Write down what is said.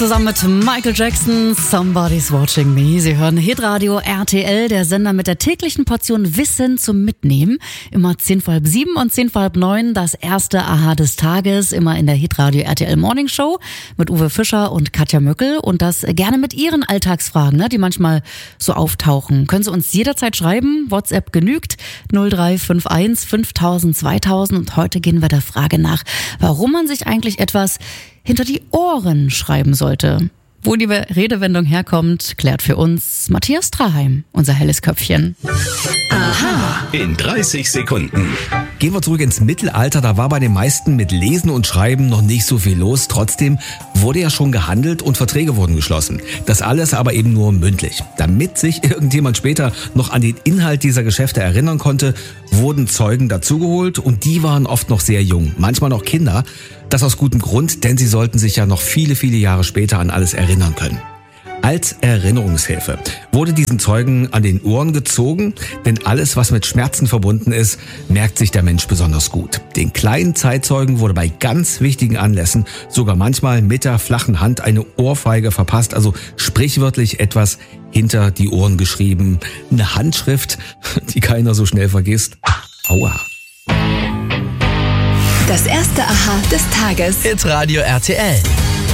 Zusammen mit Michael Jackson, Somebody's Watching Me. Sie hören Hitradio RTL, der Sender mit der täglichen Portion Wissen zum Mitnehmen. Immer 7:10 und 8:10 das erste Aha des Tages. Immer in der Hitradio RTL Morning Show mit Uwe Fischer und Katja Möckel. Und das gerne mit Ihren Alltagsfragen, die manchmal so auftauchen. Können Sie uns jederzeit schreiben. WhatsApp genügt. 0351 5000 2000. Und heute gehen wir der Frage nach, warum man sich eigentlich etwas hinter die Ohren schreiben sollte. Wo die Redewendung herkommt, klärt für uns Matthias Traheim, unser helles Köpfchen. Aha. In 30 Sekunden. Gehen wir zurück ins Mittelalter, da war bei den meisten mit Lesen und Schreiben noch nicht so viel los. Trotzdem wurde ja schon gehandelt und Verträge wurden geschlossen. Das alles aber eben nur mündlich. Damit sich irgendjemand später noch an den Inhalt dieser Geschäfte erinnern konnte, wurden Zeugen dazugeholt und die waren oft noch sehr jung, manchmal noch Kinder. Das aus gutem Grund, denn sie sollten sich ja noch viele, viele Jahre später an alles erinnern können. Als Erinnerungshilfe wurde diesen Zeugen an den Ohren gezogen, denn alles, was mit Schmerzen verbunden ist, merkt sich der Mensch besonders gut. Den kleinen Zeitzeugen wurde bei ganz wichtigen Anlässen sogar manchmal mit der flachen Hand eine Ohrfeige verpasst, also sprichwörtlich etwas hinter die Ohren geschrieben. Eine Handschrift, die keiner so schnell vergisst. Aua. Das erste Aha des Tages. Hitradio RTL.